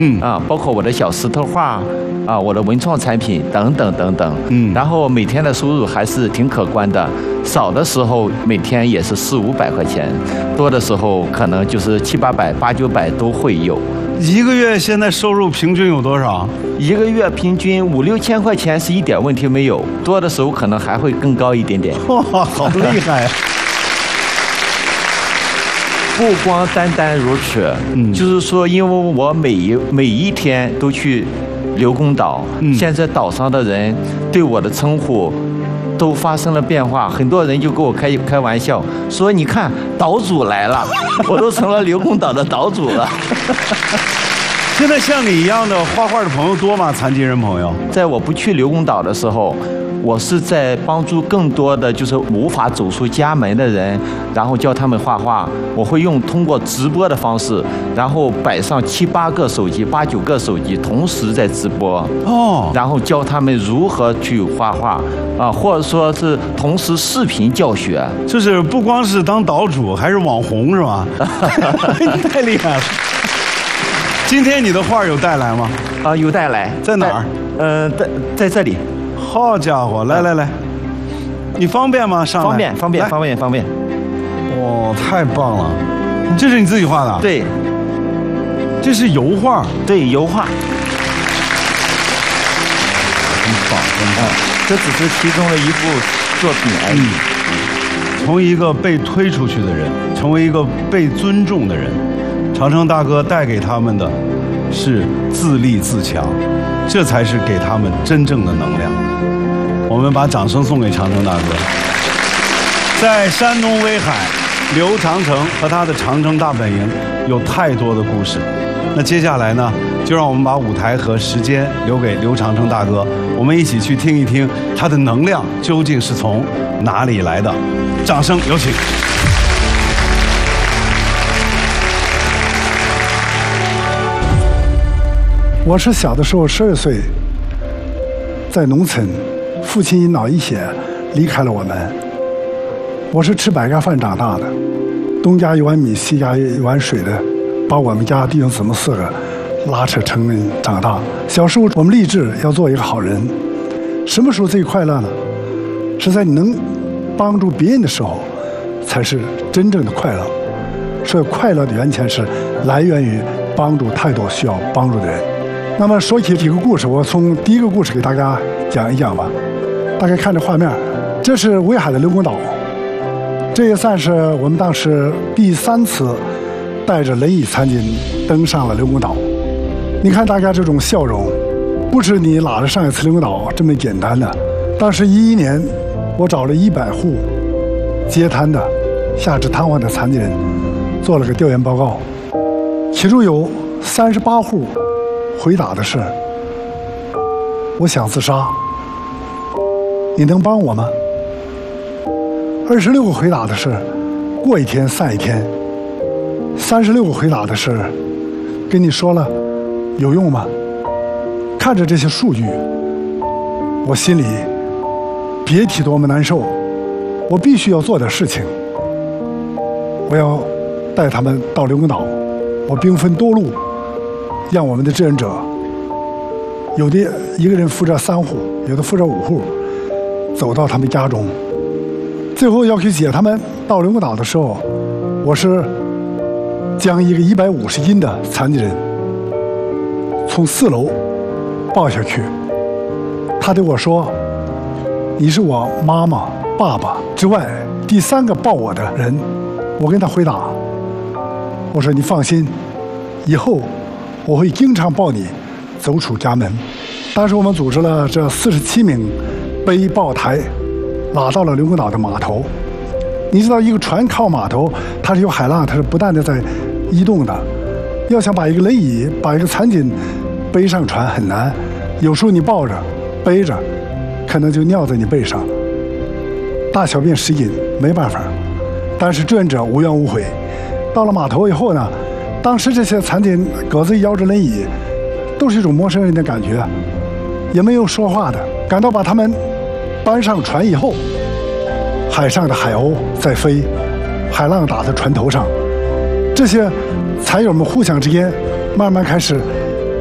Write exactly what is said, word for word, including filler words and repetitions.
嗯啊，包括我的小石头画啊，我的文创产品等等等等， 嗯然后每天的收入还是挺可观的，少的时候每天也是四五百块钱，多的时候可能就是七八百、八九百都会有。 一个月现在收入平均有多少？ 一个月平均五六千块钱是一点问题没有，多的时候可能还会更高一点点。 哇，好厉害！ 不光单单如此， 嗯就是说，因为我每一每一天都去刘公岛， 嗯现在岛上的人对我的称呼都发生了变化，很多人就跟我开开玩笑说：“你看，岛主来了，我都成了刘公岛的岛主了。” 现在像你一样的画画的朋友多吗？残疾人朋友？ 在我不去刘公岛的时候，我是在帮助更多的就是无法走出家门的人，然后教他们画画。我会用通过直播的方式，然后摆上七八个手机、八九个手机同时在直播， 哦， 然后教他们如何去画画啊，或者说是同时视频教学。 就是不光是当岛主，还是网红是吧？太厉害了！今天你的画有带来吗？ 啊，有带来， 在哪儿？ 呃，在在这里。 好家伙，来来来，你方便吗？上来。 方便，方便， 来方便，方便。 哦，太棒了！这是你自己画的？， 对， 这是油画。 对，油画。 很棒，很棒。 这只是其中的一部作品而已。 从一个被推出去的人，成为一个被尊重的人，长城大哥带给他们的是自立自强，这才是给他们真正的能量。我们把掌声送给长城大哥。在山东威海，刘长城和他的长城大本营有太多的故事。那接下来呢，就让我们把舞台和时间留给刘长城大哥，我们一起去听一听他的能量究竟是从哪里来的。掌声有请。 我是小的时候十二岁，在农村，父亲因脑溢血离开了我们。我是吃白干饭长大的，东家一碗米，西家一碗水的，把我们家弟兄姊妹四个拉扯成人长大。小时候我们立志要做一个好人，什么时候最快乐呢？是在你能帮助别人的时候，才是真正的快乐。所以快乐的源泉是来源于帮助太多需要帮助的人。那么说起几个故事，我从第一个故事给大家讲一讲吧。大家看这画面，这是威海的刘公岛，这也算是我们当时第三次带着轮椅残疾登上了刘公岛。你看大家这种笑容，不是你拉着上一次刘公岛这么简单的。当时一一年，我找了一百户截瘫的、下肢瘫痪的残疾人，做了个调研报告，其中有三十八户回答的是：我想自杀，你能帮我吗？二十六个回答的是过一天散一天，三十六个回答的是跟你说了有用吗？看着这些数据，我心里别提多么难受。我必须要做点事情，我要带他们到刘公岛，我兵分多路，让我们的志愿者，有的一个人负责三户，有的负责五户，走到他们家中。最后要去接他们到刘公岛的时候，我是将一个一百五十斤的残疾人从四楼抱下去。他对我说：“你是我妈妈、爸爸之外第三个抱我的人。”我跟他回答：“我说你放心，以后我会经常抱你走出家门。”当时我们组织了这四十七名背抱台，拉到了刘公岛的码头。你知道，一个船靠码头，它是有海浪，它是不断的在移动的。要想把一个轮椅、把一个残疾背上船很难，有时候你抱着、背着，可能就尿在你背上，大小便失禁，没办法。但是志愿者无怨无悔。到了码头以后呢，当时这些残疾人各自摇着轮椅，都是一种陌生人的感觉，也没有说话的。赶到把他们搬上船以后，海上的海鸥在飞，海浪打在船头上，这些财友们互相之间慢慢开始